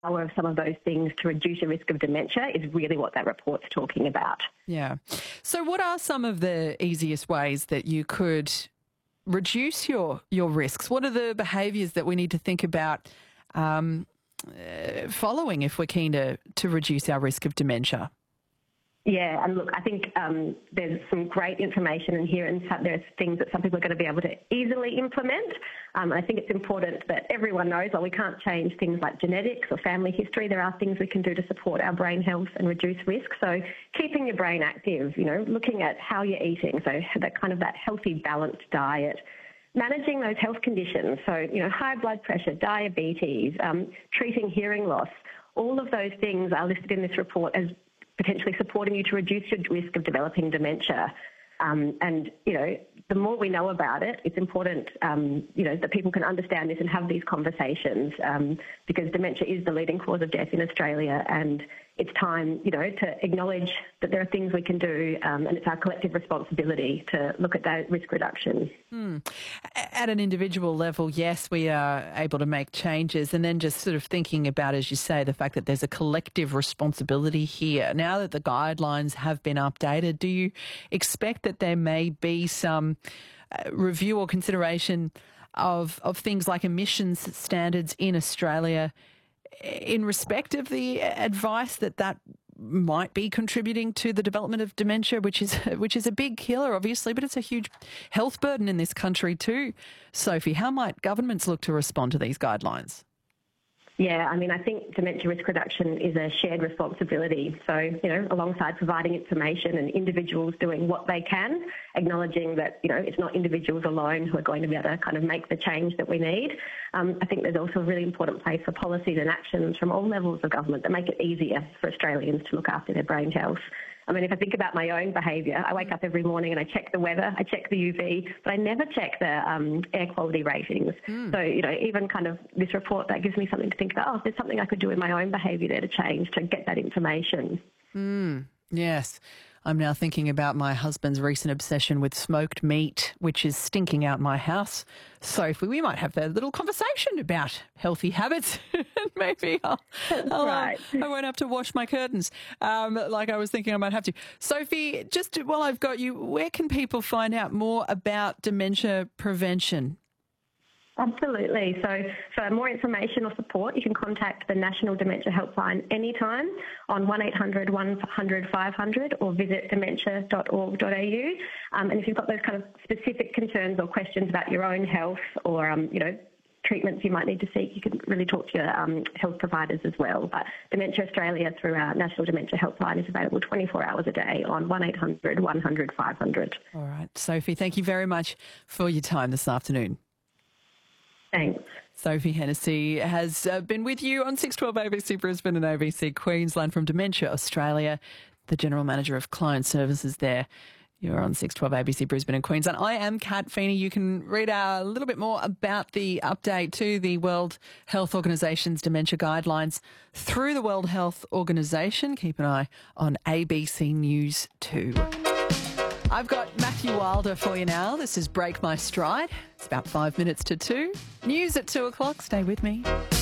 power of some of those things to reduce the risk of dementia is really what that report's talking about. Yeah. So what are some of the easiest ways that you could reduce your risks? What are the behaviours that we need to think about following if we're keen to reduce our risk of dementia? Yeah, and look, I think there's some great information in here, and there's things that some people are going to be able to easily implement. And I think it's important that everyone knows, while we can't change things like genetics or family history, there are things we can do to support our brain health and reduce risk. So keeping your brain active, looking at how you're eating, so that healthy, balanced diet. Managing those health conditions, so, high blood pressure, diabetes, treating hearing loss, all of those things are listed in this report as potentially supporting you to reduce your risk of developing dementia. The more we know about it, it's important, that people can understand this and have these conversations because dementia is the leading cause of death in Australia, and it's time, to acknowledge that there are things we can do, and it's our collective responsibility to look at that risk reduction. At an individual level, yes, we are able to make changes, and then just sort of thinking about, as you say, the fact that there's a collective responsibility here. Now that the guidelines have been updated, do you expect that there may be some review or consideration of things like emissions standards in Australia in respect of the advice that might be contributing to the development of dementia, which is a big killer, obviously, but it's a huge health burden in this country too. Sophie, how might governments look to respond to these guidelines? Yeah, I think dementia risk reduction is a shared responsibility. So, alongside providing information and individuals doing what they can, acknowledging that, it's not individuals alone who are going to be able to kind of make the change that we need. I think there's also a really important place for policies and actions from all levels of government that make it easier for Australians to look after their brain health. If I think about my own behaviour, I wake up every morning and I check the weather, I check the UV, but I never check the air quality ratings. So, even kind of this report, that gives me something to think about, there's something I could do in my own behaviour there to change, to get that information. Yes. I'm now thinking about my husband's recent obsession with smoked meat, which is stinking out my house. Sophie, we might have a little conversation about healthy habits. Maybe I won't have to wash my curtains like I was thinking I might have to. Sophie, just while I've got you, where can people find out more about dementia prevention? Absolutely. So for more information or support, you can contact the National Dementia Helpline anytime on 1800 100 500 or visit dementia.org.au. And if you've got those kind of specific concerns or questions about your own health or, treatments you might need to seek, you can really talk to your health providers as well. But Dementia Australia, through our National Dementia Helpline, is available 24 hours a day on 1800 100 500. All right. Sophie, thank you very much for your time this afternoon. Thanks. Sophie Hennessy has been with you on 612 ABC Brisbane and ABC Queensland from Dementia Australia, the General Manager of Client Services there. You're on 612 ABC Brisbane and Queensland. I am Kat Feeney. You can read a little bit more about the update to the World Health Organisation's dementia guidelines through the World Health Organisation. Keep an eye on ABC News 2. I've got Matthew Wilder for you now. This is Break My Stride. It's about 5 minutes to 2. News at 2 o'clock. Stay with me.